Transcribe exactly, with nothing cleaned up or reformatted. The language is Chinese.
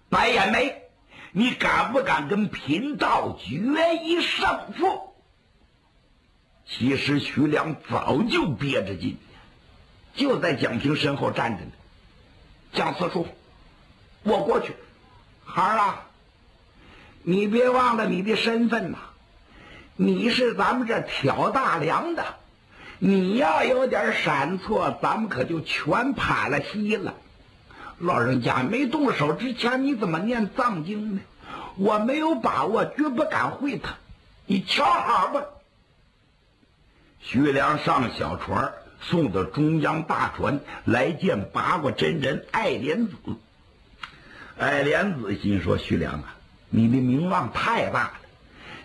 白眼眉，你敢不敢跟贫道决一胜负？其实徐良早就憋着劲，就在蒋平身后站着呢。蒋四叔，我过去。孩儿啊，你别忘了你的身份呐，你是咱们这挑大梁的，你要有点闪错，咱们可就全趴了稀了。老人家没动手之前，你怎么念藏经呢？我没有把握，绝不敢会他。你瞧好吧。徐良上小船，送到中央大船，来见八卦真人爱莲子。爱莲子心说：徐良啊，你的名望太大了，